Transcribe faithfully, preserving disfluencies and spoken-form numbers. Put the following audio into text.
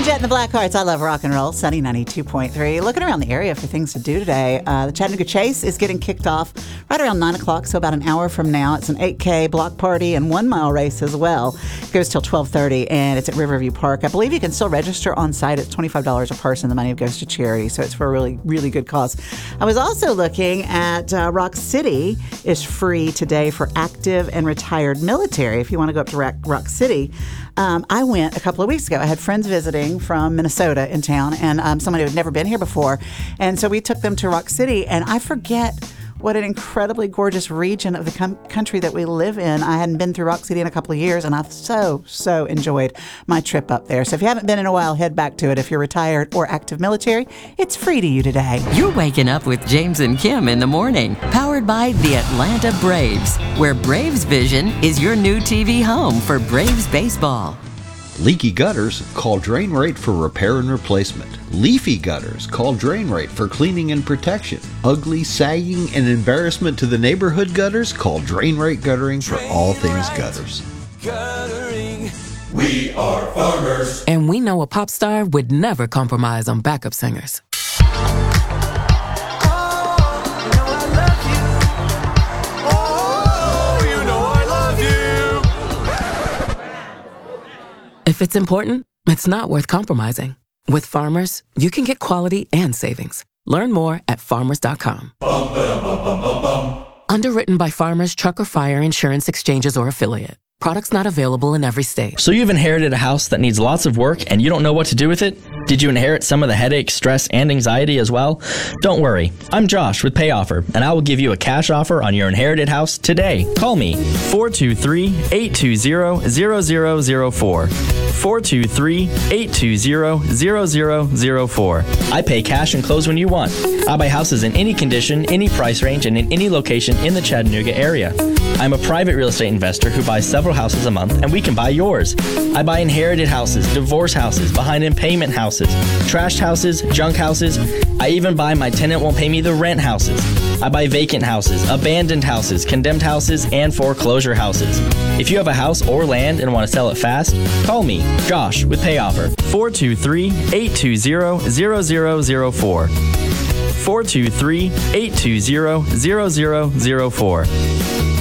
Jet and the Blackhearts. I love rock and roll. Sunny ninety-two point three. Looking around the area for things to do today. Uh, the Chattanooga Chase is getting kicked off right around nine o'clock, so about an hour from now. It's an eight K block party and one mile race as well. It goes till twelve thirty, and it's at Riverview Park. I believe you can still register on site. It's twenty-five dollars a person. The money goes to charity, so it's for a really, really good cause. I was also looking at uh, Rock City is free today for active and retired military. If you want to go up to Rock, Rock City, um, I went a couple of weeks ago. I had friends visiting from Minnesota in town, and um, somebody who had never been here before. And so we took them to Rock City, and I forget what an incredibly gorgeous region of the com- country that we live in. I hadn't been through Rock City in a couple of years, and I've so, so enjoyed my trip up there. So if you haven't been in a while, head back to it. If you're retired or active military, it's free to you today. You're waking up with James and Kim in the morning, powered by the Atlanta Braves, where Braves Vision is your new T V home for Braves baseball. Leaky gutters? Call Drain Rate for repair and replacement. Leafy gutters? Call Drain Rate for cleaning and protection. Ugly, sagging, and embarrassment to the neighborhood gutters? Call Drain Rate Guttering for all things gutters. Guttering. We are farmers. And we know a pop star would never compromise on backup singers. If it's important, it's not worth compromising. With Farmers, you can get quality and savings. Learn more at farmers dot com. Bum, ba-dum, bum, bum, bum, bum. Underwritten by Farmers Truck or Fire Insurance Exchanges or Affiliate. Products not available in every state. So you've inherited a house that needs lots of work and you don't know what to do with it? Did you inherit some of the headache, stress, and anxiety as well? Don't worry. I'm Josh with PayOffer, and I will give you a cash offer on your inherited house today. Call me, four two three, eight two zero, zero zero zero four. four two three, eight two zero, zero zero zero four. I pay cash and close when you want. I buy houses in any condition, any price range, and in any location in the Chattanooga area. I'm a private real estate investor who buys several houses a month, and we can buy yours. I buy inherited houses, divorce houses, behind in payment houses, trashed houses, junk houses. I even buy my tenant won't pay me the rent houses. I buy vacant houses, abandoned houses, condemned houses, and foreclosure houses. If you have a house or land and want to sell it fast, call me, Josh, with PayOffer, four two three, eight two zero, zero zero zero four. four two three, eight two zero, zero zero zero four.